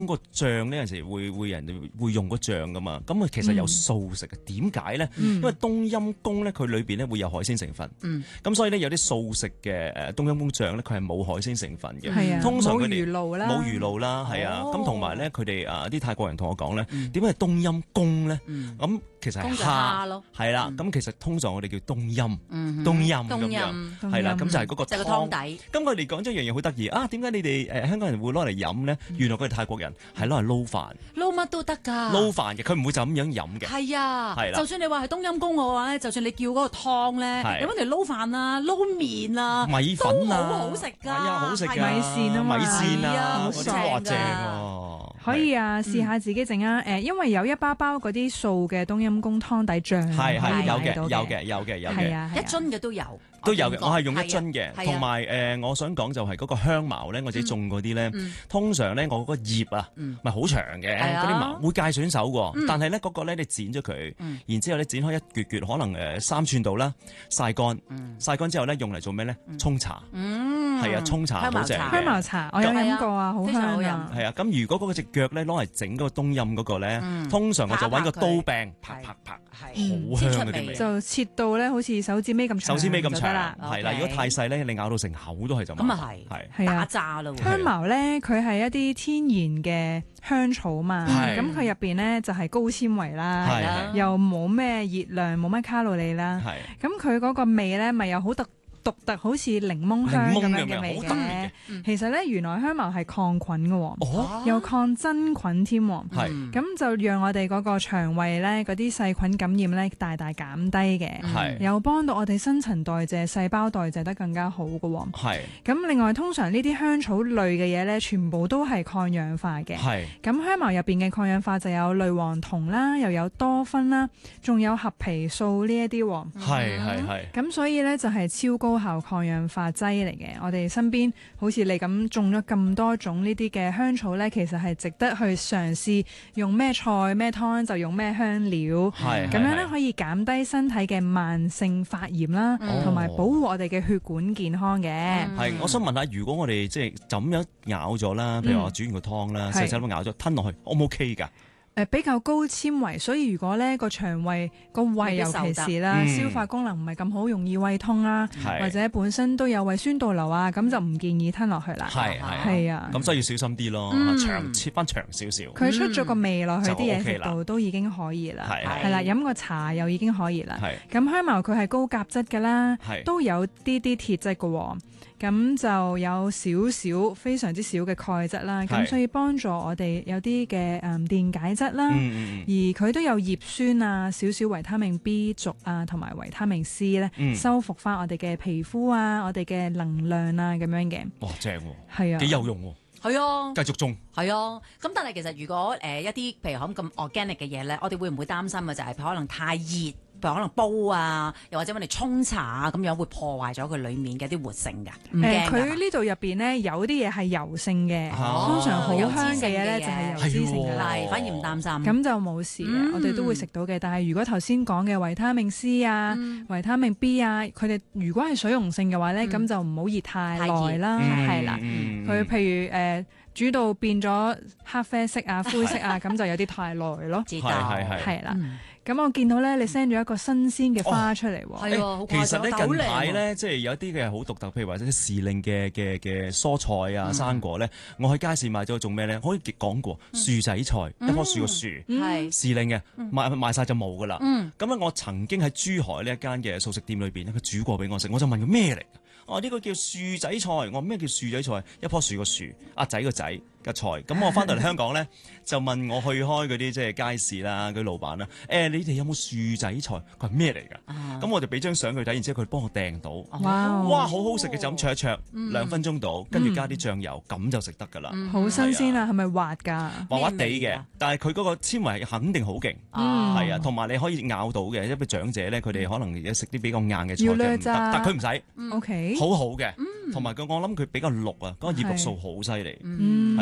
個醬呢，有陣時會人哋會用個醬噶嘛，咁啊其實有素食嘅，點解咧？因為冬陰功咧，佢裏邊咧會有海鮮成分，咁所以咧有啲素食嘅冬陰功醬咧，佢係冇海鮮成分嘅。 係啊， 通常佢哋冇魚露啦， 冇魚露啦，係啊。咁同埋咧，佢哋啲泰國人同我講咧，點解係冬陰功咧？咁其實係蝦咯，係啦。咁其實通常我哋叫冬陰，冬陰咁樣，係啦。咁就係嗰個湯底。咁佢哋講咗一樣嘢好得意啊！點解你哋香港人會攞嚟飲咧？原來佢哋泰國人係攞嚟撈飯， 撈乜都得㗎。 撈飯嘅，佢唔會就咁樣飲嘅。 係啊， 係啦。 就算你話係冬陰功嘅話咧，就算你叫嗰個湯咧，你揾嚟撈飯啊、撈麵啊、 米粉啊， 都好好食㗎。係啊，好食㗎。 米線啊嘛， 米線啊，嗰啲哇正喎。可以啊，試下自己整啊！因為有一包嗰啲素嘅冬陰功湯底醬， 係有嘅， 係啊， 一樽嘅都有嘅。我係用一樽嘅，同埋我想講就係嗰個香茅咧，我自己種嗰啲咧，通常咧我嗰個葉啊，咪好長嘅嗰啲茅，會界損手喎。但係咧嗰個咧你剪咗佢，然之後咧剪開一橛橛，可能3寸度啦，曬乾之後咧用嚟做咩咧？沖茶，係啊，沖茶好正嘅。 香茅茶我有飲過啊，好香啊。 係啊，咁如果嗰隻腳咧攞嚟整嗰個冬陰嗰個咧，通常我就揾個刀柄拍，好香嗰啲味， 就切到咧好似手指尾咁長， 手指尾咁長係啦。如果太細咧，你咬到成口都係就咁啊係打渣啦。 香茅咧佢係一啲天然嘅香草嘛，咁佢入邊咧就係高纖維啦，又冇咩熱量，冇乜卡路里啦，咁佢嗰個味咧咪又好獨特，好似檸檬香咁樣嘅味嘅。其實咧，原來香茅係抗菌嘅，又抗真菌添。咁就讓我哋嗰個腸胃咧嗰啲細菌感染咧大大減低嘅，又幫到我哋新陳代謝、細胞代謝得更加好嘅。咁另外，通常呢啲香草類嘅嘢咧，全部都係抗氧化嘅。咁香茅入邊嘅抗氧化就有類黃酮啦，又有多酚啦，仲有合皮素呢一啲。咁所以咧就係超高效抗氧化劑嚟嘅。我哋身邊好似你咁種咗咁多種呢啲嘅香草呢，其實係值得去嘗試用咩菜咩湯就用咩香料，咁樣呢可以減低身體嘅慢性發炎啦，同埋保護我哋嘅血管健康嘅。 係，我想問下，如果我哋即係就咁樣咬咗啦，譬如話煮完個湯啦，細細咁咬咗吞落去，O 唔 OK 㗎？ 比較高纖維，所以如果呢個腸胃個胃尤其是啦，消化功能唔係咁好，容易胃痛啦，或者本身都有胃酸倒流啊，咁就唔建議吞落去啦。係啊， 咁所以要小心啲咯，切翻長少少。 佢出咗個味落去啲嘢食度都已經可以啦，係啦，飲個茶又已經可以啦。咁香茅佢係高鉀質㗎啦，都有啲鐵質㗎。咁就有非常之少嘅鈣質啦，咁所以幫助我哋有啲嘅電解質啦，而佢都有葉酸啊、少少維他命 B 族啊，同埋維他命 C 咧，修復翻我哋嘅皮膚啊、我哋嘅能量啊咁樣嘅。 哇，正喎！ 係啊， 幾有用喎！ 係啊， 繼續種。 係啊，咁但係其實如果一啲譬如咁 organic 嘅嘢咧，我哋會唔會擔心嘅就係可能太熱？譬如可能煲啊，又或者我哋沖茶啊，咁樣會破壞咗佢裡面嘅啲活性㗎。 佢呢度入邊呢，有啲嘢係油性嘅，通常好香嘅嘢咧就係油脂性嘅， 反而唔擔心。 咁就冇事嘅，我哋都會食到嘅。但係如果頭先講嘅維他命 C 啊、維他命 B 啊，佢哋如果係水溶性嘅話咧，咁就唔好熱太耐啦，係啦。佢譬如煮到變咗黑啡色啊、灰色啊，咁就有啲太耐咯。係啦。咁我見到咧，你 send 咗一個新鮮嘅花出嚟喎。 係其實咧近排咧，即係有啲嘅好獨特，譬如話啲時令嘅蔬菜啊、生果咧，我去街市買咗種咩咧？可以講過樹仔菜，一棵樹個樹，時令嘅賣晒就冇噶啦。咁咧，我曾經喺珠海呢一間嘅素食店裏邊咧，佢煮過俾我食，我就問佢咩嚟？呢個叫樹仔菜。我話咩叫樹仔菜？一棵樹個樹，阿仔個仔嘅菜。咁我翻到嚟香港咧，就問我去開嗰啲即係街市啦，嗰啲老闆啦，你哋有冇樹仔菜？佢話咩嚟㗎？咁我哋俾張相佢睇，然之後佢幫我訂到。哇，好好食嘅，就咁灼一灼，2分鐘到，跟住加啲醬油，咁就食得㗎啦。 好新鮮啊！係咪滑㗎？ 滑滑地嘅，但係佢嗰個纖維肯定好勁。係啊，同埋你可以咬到嘅，因為長者咧，佢哋可能食啲比較硬嘅菜唔得，但佢唔使。 OK。 好好嘅，同埋我諗佢比較綠啊，嗰個葉綠素好犀利，係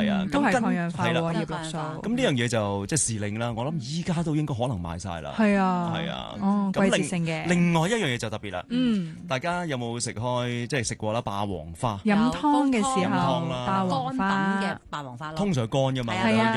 係啊， 都係抗氧化喎，葉綠素。 咁呢樣嘢就即係時令啦，我諗依家都應該可能賣晒啦。 係啊， 係啊， 哦，季節性嘅。 另外一樣嘢就特別啦，大家有冇食開即係食過啦霸王花？ 飲湯嘅時候， 乾霸王花嘅霸王花咯， 通常乾㗎嘛， 係啊，